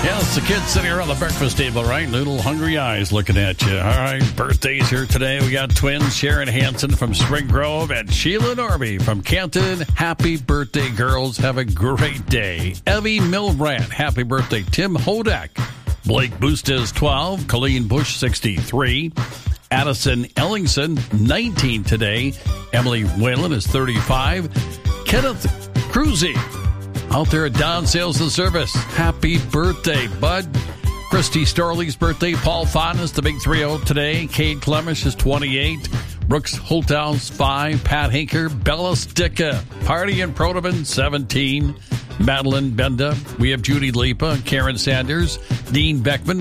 Yeah, it's the kids sitting around the breakfast table, right? Little hungry eyes looking at you. All right, birthdays here today. We got twins, Sharon Hansen from Spring Grove and Sheila Norby from Canton. Happy birthday, girls. Have a great day. Evie Milbrand, happy birthday. Tim Hodak. Blake Bustes, 12. Colleen Bush, 63. Addison Ellingson, 19 today. Emily Whalen is 35. Kenneth Cruzy out there at Don Sales and Service. Happy birthday, bud. Christy Storley's birthday. Paul Fonnes, the big 3-0 today. Kate Clemish is 28. Brooks Holthouse, 5. Pat Hinker. Bella Sticka. Party in Protoman, 17. Madeline Benda. We have Judy Lipa. Karen Sanders. Dean Beckman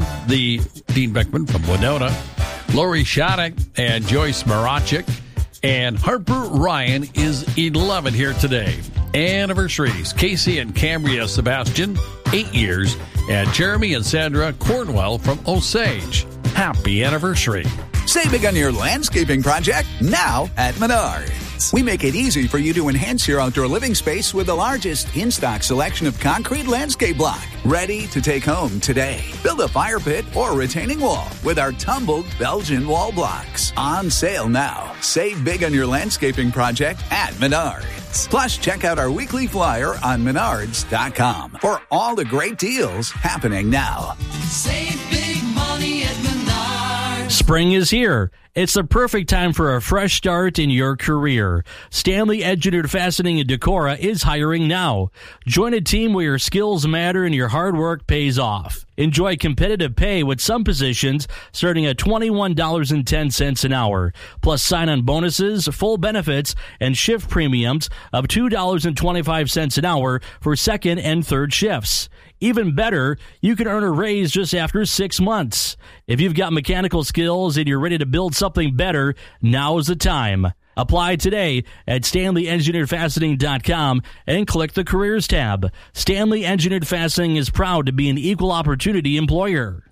from Winona. Lori Shattuck and Joyce Marachik. And Harper Ryan is 11 here today. Anniversaries. Casey and Cambria Sebastian, 8 years. And Jeremy and Sandra Cornwell from Osage. Happy anniversary. Save big on your landscaping project now at Menards. We make it easy for you to enhance your outdoor living space with the largest in-stock selection of concrete landscape block. Ready to take home today. Build a fire pit or retaining wall with our tumbled Belgian wall blocks. On sale now. Save big on your landscaping project at Menards. Plus, check out our weekly flyer on Menards.com for all the great deals happening now. Save big money at Menards. Spring is here. It's the perfect time for a fresh start in your career. Stanley Engineered Fastening in Decorah is hiring now. Join a team where your skills matter and your hard work pays off. Enjoy competitive pay with some positions starting at $21.10 an hour, plus sign-on bonuses, full benefits, and shift premiums of $2.25 an hour for second and third shifts. Even better, you can earn a raise just after 6 months. If you've got mechanical skills and you're ready to build something better, now is the time. Apply today at StanleyEngineeredFastening.com and click the Careers tab. Stanley Engineered Fastening is proud to be an equal opportunity employer.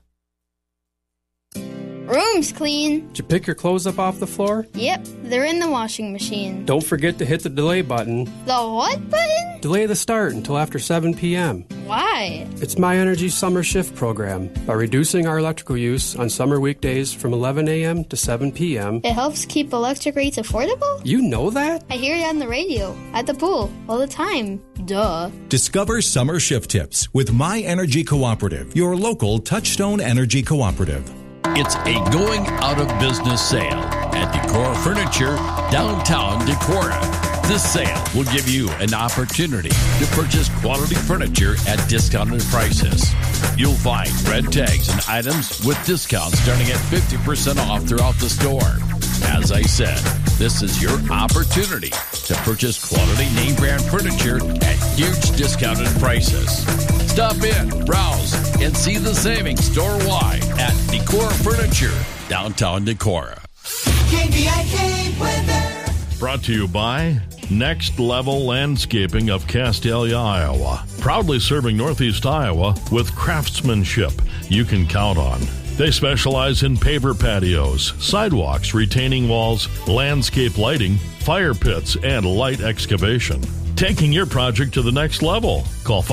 Room's clean. Did you pick your clothes up off the floor? Yep, they're in the washing machine. Don't forget to hit the delay button. The what button? Delay the start until after 7 p.m. Why? It's My Energy's summer shift program. By reducing our electrical use on summer weekdays from 11 a.m. to 7 p.m. It helps keep electric rates affordable? You know that? I hear it on the radio, at the pool, all the time. Duh. Discover summer shift tips with My Energy Cooperative, your local Touchstone Energy Cooperative. It's a going out of business sale at Decor Furniture, downtown Decorah. This sale will give you an opportunity to purchase quality furniture at discounted prices. You'll find red tags and items with discounts starting at 50% off throughout the store. As I said, this is your opportunity to purchase quality name brand furniture at huge discounted prices. Stop in, browse, and see the savings store-wide at Decor Furniture, downtown Decorah. KVIK weather. Brought to you by Next Level Landscaping of Castalia, Iowa. Proudly serving Northeast Iowa with craftsmanship you can count on. They specialize in paver patios, sidewalks, retaining walls, landscape lighting, fire pits, and light excavation. Taking your project to the next level. Call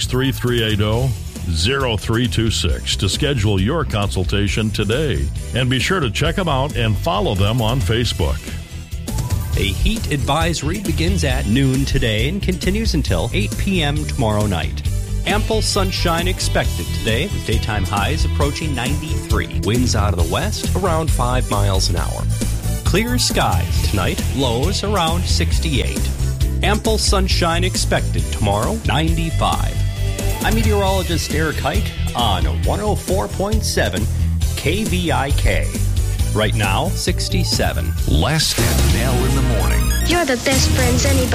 563-380-0326 to schedule your consultation today. And be sure to check them out and follow them on Facebook. A heat advisory begins at noon today and continues until 8 p.m. tomorrow night. Ample sunshine expected today, with daytime highs approaching 93. Winds out of the west around 5 miles an hour. Clear skies tonight, lows around 68. Ample sunshine expected tomorrow, 95. I'm meteorologist Eric Hike on 104.7 KVIK. Right now, 67. Less than now in the morning. You're the best friends anybody